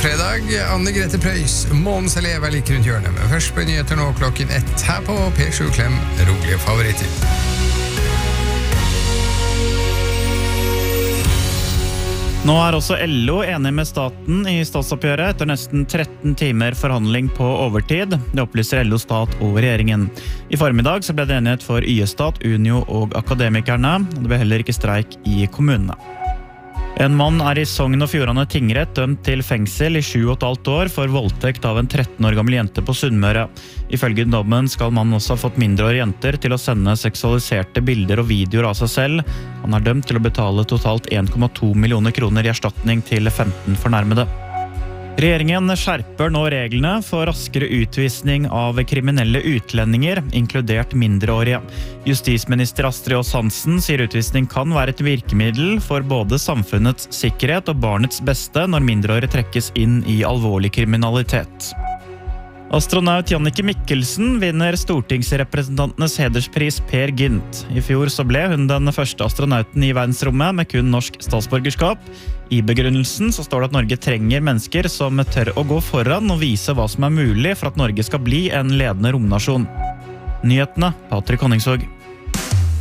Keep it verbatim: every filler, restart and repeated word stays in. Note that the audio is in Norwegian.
fredag. Anne Grete Preus, månens elev er like rundt hjørnet. Men først på nyheter nå klokken ett her på P sju Klem, rolige favoritter. Nå er også L O enig med staten i statsoppgjøret etter nesten tretten timer forhandling på overtid. Det opplyser L O Stat og regjeringen. I formiddag så ble det enighet for Y-stat, Unio og akademikerne. Det ble heller ikke streik i kommunene. En mann er i Sogn og Fjordane tingrett dømt til fengsel i sju og et halvt år for voldtekt av en tretten år gammel jente på Sunnmøre. Ifølge dommen skal mannen også ha fått mindreårige jenter til å sende seksualiserte bilder og videoer av seg selv. Han er dømt til å betale totalt en komma to millioner kroner i erstatning til femten fornærmede. Regjeringen skjerper nå reglene for raskere utvisning av kriminelle utlendinger, inkludert mindreårige. Justisminister Astrid Aas Hansen sier utvisning kan være et virkemiddel for både samfunnets sikkerhet og barnets beste når mindreårige trekkes inn i alvorlig kriminalitet. Astronaut Jannicke Mikkelsen vinner stortingsrepresentantenes hederspris Per Gynt. I fjor så ble hun den første astronauten i verdensrommet med kun norsk statsborgerskap. I begrunnelsen så står det at Norge trenger mennesker som tør å gå foran og vise hva som er mulig for at Norge skal bli en ledende romnasjon. Nyhetene, Patrick Honningsvåg.